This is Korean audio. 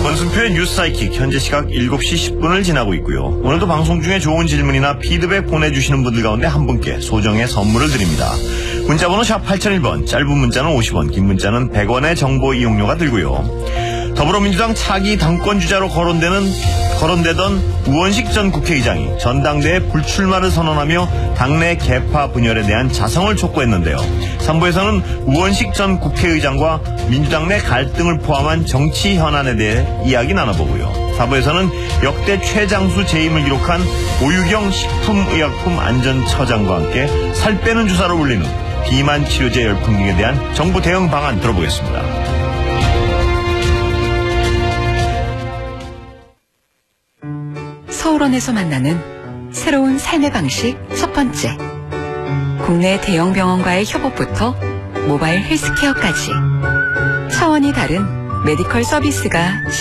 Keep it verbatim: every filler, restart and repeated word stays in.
권순표의 뉴스 사이킥, 현재 시각 일곱 시 십 분을 지나고 있고요. 오늘도 방송 중에 좋은 질문이나 피드백 보내주시는 분들 가운데 한 분께 소정의 선물을 드립니다. 문자번호 샵 팔공공일 번, 짧은 문자는 오십 원, 긴 문자는 백 원의 정보 이용료가 들고요. 더불어민주당 차기 당권주자로 거론되는 거론되던 우원식 전 국회의장이 전당대회 불출마를 선언하며 당내 계파 분열에 대한 자성을 촉구했는데요. 삼 부에서는 우원식 전 국회의장과 민주당 내 갈등을 포함한 정치 현안에 대해 이야기 나눠보고요. 사 부에서는 역대 최장수 재임을 기록한 오유경 식품의약품안전처장과 함께 살 빼는 주사로 불리는 비만 치료제 열풍 등에 대한 정부 대응 방안 들어보겠습니다. 서울원에서 만나는 새로운 삶의 방식 첫 번째. 국내 대형 병원과의 협업부터 모바일 헬스케어까지 차원이 다른 메디컬 서비스가